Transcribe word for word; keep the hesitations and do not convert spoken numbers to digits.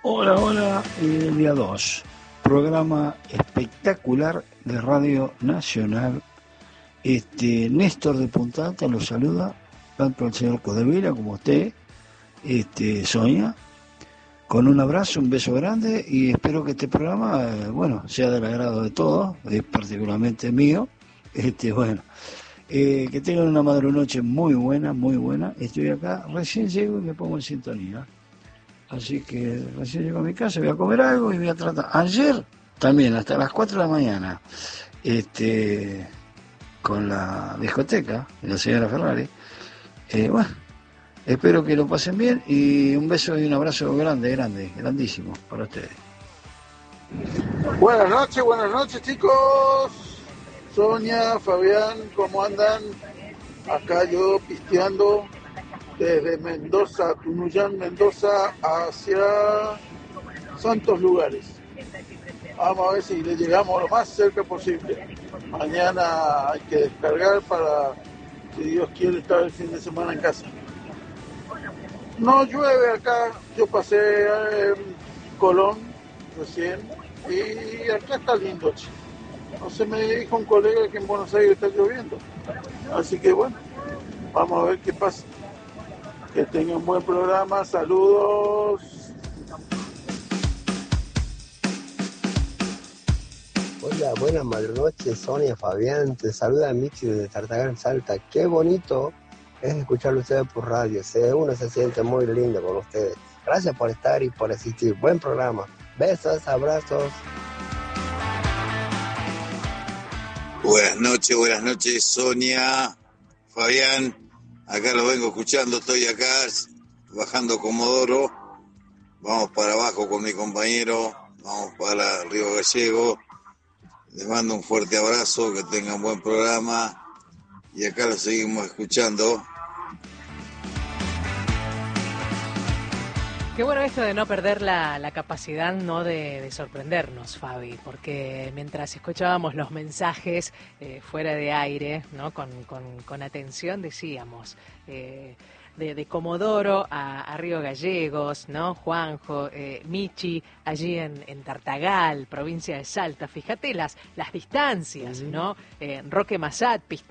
Hola, hola, el día dos, programa espectacular de Radio Nacional. Este, Néstor de Punta Alta lo saluda, tanto al señor Codevila como a usted, este, Sonia, con un abrazo, un beso grande y espero que este programa, eh, bueno, sea del agrado de todos, eh, particularmente mío. Este, bueno, eh, que tengan una madrunoche muy buena, muy buena. Estoy acá, recién llego y me pongo en sintonía. Así que recién llego a mi casa, voy a comer algo y voy a tratar. Ayer también, hasta las cuatro de la mañana, este, con la discoteca, la señora Ferrari. Eh, bueno, espero que lo pasen bien y un beso y un abrazo grande, grande, grandísimo para ustedes. Buenas noches, buenas noches chicos. Sonia, Fabián, ¿cómo andan? Acá yo pisteando desde Mendoza, Tunuyán, Mendoza, hacia Santos Lugares. Vamos a ver si le llegamos lo más cerca posible. Mañana hay que descargar para, si Dios quiere, estar el fin de semana en casa. No llueve acá, yo pasé en Colón recién y acá está lindo. No sé, me dijo un colega que en Buenos Aires está lloviendo. Así que bueno, vamos a ver qué pasa. Que tengan un buen programa, saludos. Hola, buenas noches, Sonia, Fabián, te saluda Michi desde Tartagal, Salta. Qué bonito es escucharlo ustedes por radio, se, uno se siente muy lindo con ustedes. Gracias por estar y por asistir, buen programa. Besos, abrazos. Buenas noches, buenas noches, Sonia, Fabián, acá lo vengo escuchando, estoy acá bajando Comodoro, vamos para abajo con mi compañero, vamos para Río Gallego, les mando un fuerte abrazo, que tengan buen programa y acá lo seguimos escuchando. Qué bueno esto de no perder la, la capacidad, ¿no?, de, de sorprendernos, Fabi, porque mientras escuchábamos los mensajes eh, fuera de aire, ¿no?, con, con, con atención, decíamos, eh, de, de Comodoro a, a Río Gallegos, ¿no?, Juanjo, eh, Michi, allí en, en Tartagal, provincia de Salta, fíjate las, las distancias, ¿no?, eh, Roque Massat,